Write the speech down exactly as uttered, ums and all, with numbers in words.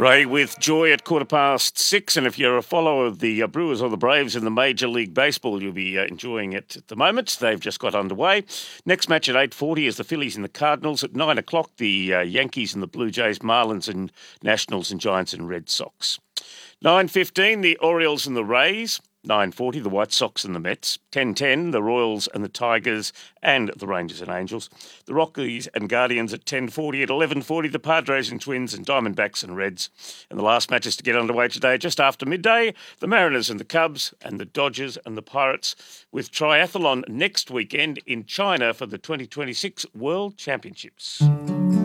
Ray with Joy at quarter past six, and if you're a follower of the uh, Brewers or the Braves in the Major League Baseball, you'll be uh, enjoying it at the moment. They've just got underway. Next match at eight forty is the Phillies and the Cardinals. At nine o'clock, the uh, Yankees and the Blue Jays, Marlins and Nationals and Giants and Red Sox. nine fifteen, the Orioles and the Rays. nine forty, the White Sox and the Mets. ten ten, the Royals and the Tigers and the Rangers and Angels. The Rockies and Guardians at ten forty. At eleven forty, the Padres and Twins and Diamondbacks and Reds. And the last matches to get underway today, just after midday, the Mariners and the Cubs and the Dodgers and the Pirates, with triathlon next weekend in China for the twenty twenty-six World Championships.